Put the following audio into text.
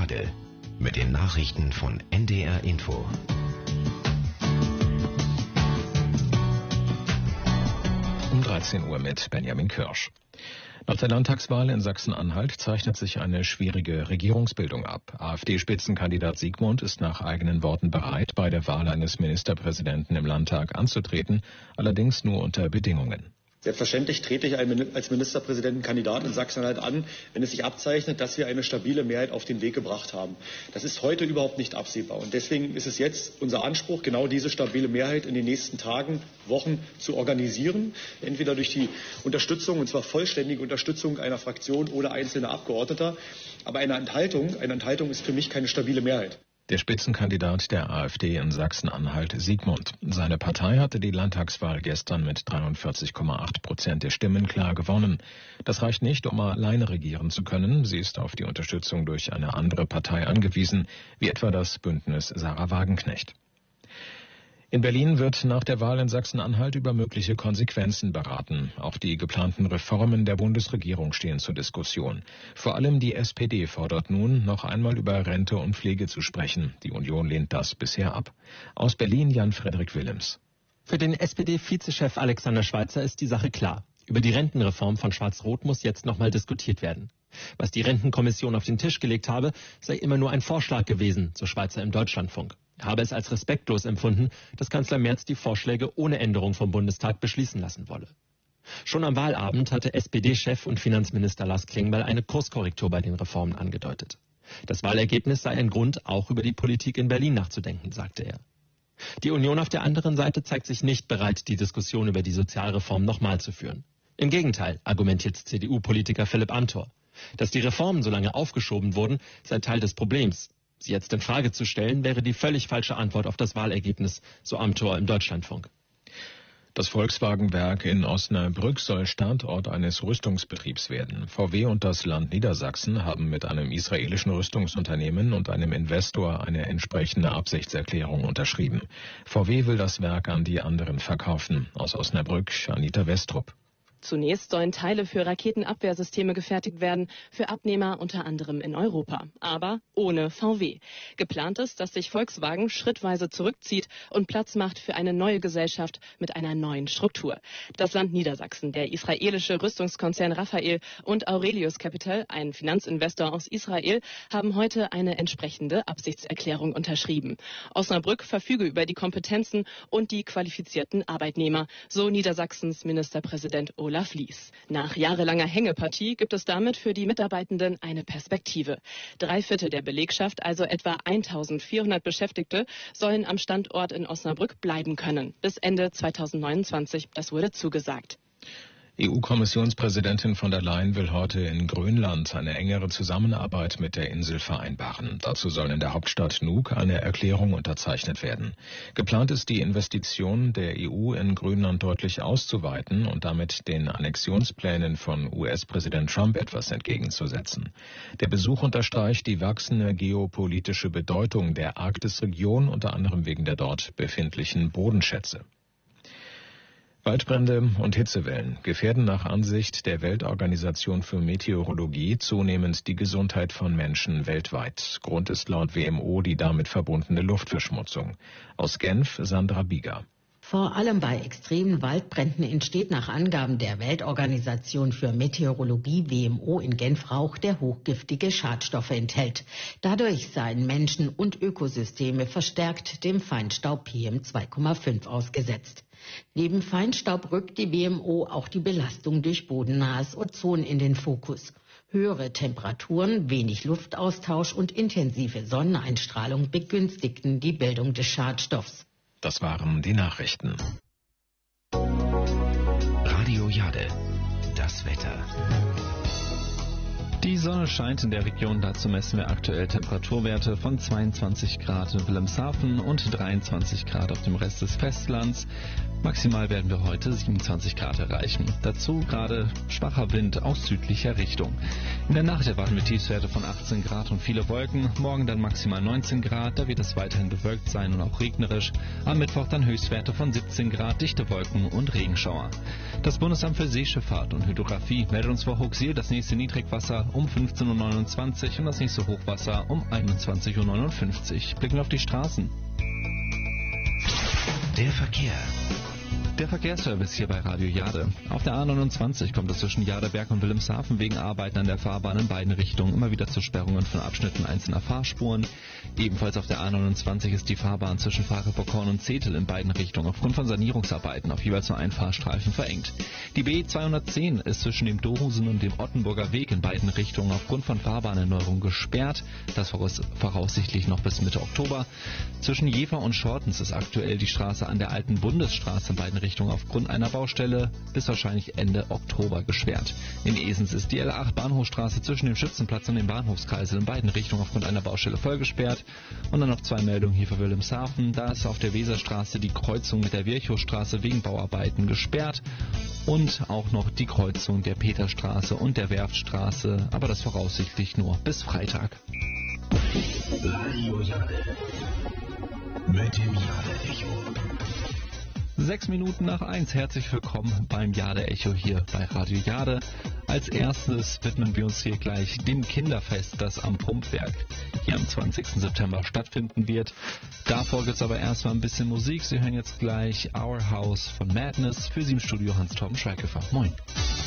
Jade mit den Nachrichten von NDR Info. Um 13 Uhr mit Benjamin Kirsch. Nach der Landtagswahl in Sachsen-Anhalt zeichnet sich eine schwierige Regierungsbildung ab. AfD-Spitzenkandidat Sigmund ist nach eigenen Worten bereit, bei der Wahl eines Ministerpräsidenten im Landtag anzutreten, allerdings nur unter Bedingungen. Selbstverständlich trete ich als Ministerpräsidentenkandidat in Sachsen-Anhalt an, wenn es sich abzeichnet, dass wir eine stabile Mehrheit auf den Weg gebracht haben. Das ist heute überhaupt nicht absehbar. Und deswegen ist es jetzt unser Anspruch, genau diese stabile Mehrheit in den nächsten Tagen, Wochen zu organisieren. Entweder durch die Unterstützung, und zwar vollständige Unterstützung einer Fraktion oder einzelner Abgeordneter. Aber eine Enthaltung ist für mich keine stabile Mehrheit. Der Spitzenkandidat der AfD in Sachsen-Anhalt, Sigmund. Seine Partei hatte die Landtagswahl gestern mit 43,8% der Stimmen klar gewonnen. Das reicht nicht, um alleine regieren zu können. Sie ist auf die Unterstützung durch eine andere Partei angewiesen, wie etwa das Bündnis Sarah Wagenknecht. In Berlin wird nach der Wahl in Sachsen-Anhalt über mögliche Konsequenzen beraten. Auch die geplanten Reformen der Bundesregierung stehen zur Diskussion. Vor allem die SPD fordert nun, noch einmal über Rente und Pflege zu sprechen. Die Union lehnt das bisher ab. Aus Berlin Jan-Frederik Willems. Für den SPD-Vizechef Alexander Schweitzer ist die Sache klar. Über die Rentenreform von Schwarz-Rot muss jetzt nochmal diskutiert werden. Was die Rentenkommission auf den Tisch gelegt habe, sei immer nur ein Vorschlag gewesen, so Schweitzer im Deutschlandfunk. Er habe es als respektlos empfunden, dass Kanzler Merz die Vorschläge ohne Änderung vom Bundestag beschließen lassen wolle. Schon am Wahlabend hatte SPD-Chef und Finanzminister Lars Klingbeil eine Kurskorrektur bei den Reformen angedeutet. Das Wahlergebnis sei ein Grund, auch über die Politik in Berlin nachzudenken, sagte er. Die Union auf der anderen Seite zeigt sich nicht bereit, die Diskussion über die Sozialreform nochmal zu führen. Im Gegenteil, argumentiert CDU-Politiker Philipp Amthor. Dass die Reformen so lange aufgeschoben wurden, sei Teil des Problems. Sie jetzt in Frage zu stellen, wäre die völlig falsche Antwort auf das Wahlergebnis, so Amthor im Deutschlandfunk. Das Volkswagen-Werk in Osnabrück soll Standort eines Rüstungsbetriebs werden. VW und das Land Niedersachsen haben mit einem israelischen Rüstungsunternehmen und einem Investor eine entsprechende Absichtserklärung unterschrieben. VW will das Werk an die anderen verkaufen. Aus Osnabrück, Anita Westrup. Zunächst sollen Teile für Raketenabwehrsysteme gefertigt werden, für Abnehmer unter anderem in Europa, aber ohne VW. Geplant ist, dass sich Volkswagen schrittweise zurückzieht und Platz macht für eine neue Gesellschaft mit einer neuen Struktur. Das Land Niedersachsen, der israelische Rüstungskonzern Rafael und Aurelius Capital, ein Finanzinvestor aus Israel, haben heute eine entsprechende Absichtserklärung unterschrieben. Osnabrück verfüge über die Kompetenzen und die qualifizierten Arbeitnehmer, so Niedersachsens Ministerpräsident Olaf Lies. Nach jahrelanger Hängepartie gibt es damit für die Mitarbeitenden eine Perspektive. 3/4 der Belegschaft, also etwa 1400 Beschäftigte, sollen am Standort in Osnabrück bleiben können. Bis Ende 2029, das wurde zugesagt. EU-Kommissionspräsidentin von der Leyen will heute in Grönland eine engere Zusammenarbeit mit der Insel vereinbaren. Dazu soll in der Hauptstadt Nuuk eine Erklärung unterzeichnet werden. Geplant ist, die Investition der EU in Grönland deutlich auszuweiten und damit den Annexionsplänen von US-Präsident Trump etwas entgegenzusetzen. Der Besuch unterstreicht die wachsende geopolitische Bedeutung der Arktisregion, unter anderem wegen der dort befindlichen Bodenschätze. Waldbrände und Hitzewellen gefährden nach Ansicht der Weltorganisation für Meteorologie zunehmend die Gesundheit von Menschen weltweit. Grund ist laut WMO die damit verbundene Luftverschmutzung. Aus Genf Sandra Bieger. Vor allem bei extremen Waldbränden entsteht nach Angaben der Weltorganisation für Meteorologie WMO in Genf Rauch, der hochgiftige Schadstoffe enthält. Dadurch seien Menschen und Ökosysteme verstärkt dem Feinstaub PM2,5 ausgesetzt. Neben Feinstaub rückt die WMO auch die Belastung durch bodennahes Ozon in den Fokus. Höhere Temperaturen, wenig Luftaustausch und intensive Sonneneinstrahlung begünstigten die Bildung des Schadstoffs. Das waren die Nachrichten. Radio Jade, das Wetter. Die Sonne scheint in der Region, dazu messen wir aktuell Temperaturwerte von 22 Grad in Wilhelmshaven und 23 Grad auf dem Rest des Festlands. Maximal werden wir heute 27 Grad erreichen. Dazu gerade schwacher Wind aus südlicher Richtung. In der Nacht erwarten wir Tiefstwerte von 18 Grad und viele Wolken. Morgen dann maximal 19 Grad, da wird es weiterhin bewölkt sein und auch regnerisch. Am Mittwoch dann Höchstwerte von 17 Grad, dichte Wolken und Regenschauer. Das Bundesamt für Seeschifffahrt und Hydrographie meldet uns vor Hooksiel das nächste Niedrigwasser um 15.29 Uhr und das nächste Hochwasser um 21.59 Uhr. Blicken wir auf die Straßen. Der Verkehr. Der Verkehrsservice hier bei Radio Jade. Auf der A29 kommt es zwischen Jadeberg und Wilhelmshaven wegen Arbeiten an der Fahrbahn in beiden Richtungen immer wieder zu Sperrungen von Abschnitten einzelner Fahrspuren. Ebenfalls auf der A29 ist die Fahrbahn zwischen Fahrenburg-Horn und Zetel in beiden Richtungen aufgrund von Sanierungsarbeiten auf jeweils nur einen Fahrstreifen verengt. Die B210 ist zwischen dem Dohusen und dem Ottenburger Weg in beiden Richtungen aufgrund von Fahrbahnerneuerung gesperrt. Das voraussichtlich noch bis Mitte Oktober. Zwischen Jever und Schortens ist aktuell die Straße an der alten Bundesstraße in beiden Richtungen aufgrund einer Baustelle bis wahrscheinlich Ende Oktober gesperrt. In Esens ist die L8 Bahnhofstraße zwischen dem Schützenplatz und dem Bahnhofskreisel in beiden Richtungen aufgrund einer Baustelle voll gesperrt. Und dann noch 2 Meldungen hier für Wilhelmshaven. Da ist auf der Weserstraße die Kreuzung mit der Virchowstraße wegen Bauarbeiten gesperrt. Und auch noch die Kreuzung der Peterstraße und der Werftstraße, aber das voraussichtlich nur bis Freitag. Radio Jade. Mit dem Jade-Echo. 6 Minuten nach 1. Herzlich willkommen beim Jade-Echo hier bei Radio Jade. Als erstes widmen wir uns hier gleich dem Kinderfest, das am Pumpwerk hier am 20. September stattfinden wird. Davor gibt es aber erstmal ein bisschen Musik. Sie hören jetzt gleich Our House von Madness. Für Sie im Studio Hans-Torben Schweighöfer. Moin.